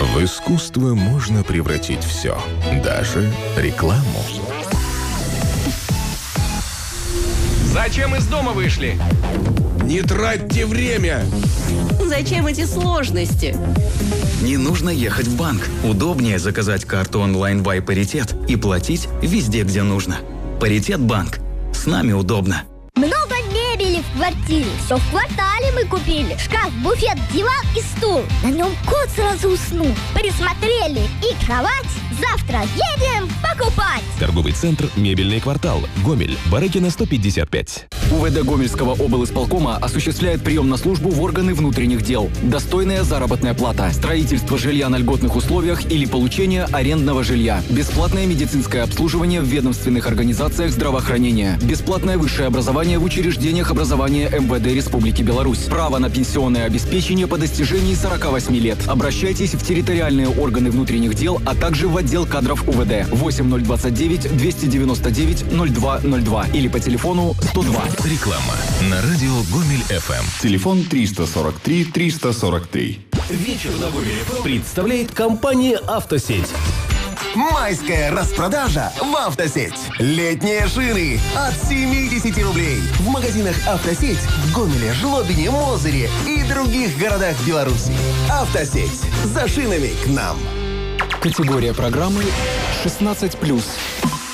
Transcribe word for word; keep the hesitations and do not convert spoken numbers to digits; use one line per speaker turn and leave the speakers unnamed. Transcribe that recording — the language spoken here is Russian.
В искусство можно превратить все, даже рекламу.
Зачем из дома вышли?
Не тратьте время!
Зачем эти сложности?
Не нужно ехать в банк. Удобнее заказать карту онлайн Вай Паритет и платить везде, где нужно. Паритет банк. С нами удобно.
Много мебели в квартире. Все в квартале мы купили. Шкаф, буфет, диван и стул. На нем кот сразу уснул. Присмотрели. И кровать. Завтра едем покупать.
Торговый центр «Мебельный квартал». Гомель. Барыкина, сто пятьдесят пять.
УВД Гомельского облисполкома осуществляет прием на службу в органы внутренних дел. Достойная заработная плата. Строительство жилья на льготных условиях или получение арендного жилья. Бесплатное медицинское обслуживание в ведомственных организациях здравоохранения. Бесплатное высшее образование в учреждениях образования эм вэ дэ Республики Беларусь. Право на пенсионное обеспечение по достижении сорока восьми лет. Обращайтесь в территориальные органы внутренних дел, а также в отдел кадров УВД восемь ноль двадцать девять двести девяносто девять ноль два ноль два или по телефону сто два.
Реклама на радио Гомель эф эм.
Телефон триста сорок три триста сорок три.
Вечер на Гомель эф эм представляет компания «Автосеть».
Майская распродажа в «Автосеть». Летние шины от семьдесят рублей. В магазинах «Автосеть» в Гомеле, Жлобине, Мозыре и других городах Беларуси. «Автосеть». За шинами к нам.
Категория программы шестнадцать плюс.